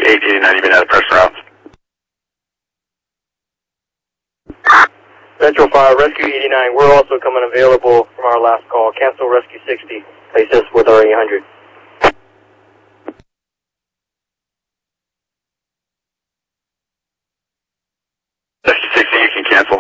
1889, you've been out of pressure routes. Central Fire, Rescue 89, we're also coming available from our last call. Cancel Rescue 60. Place us with our 800. Rescue 60, you can cancel.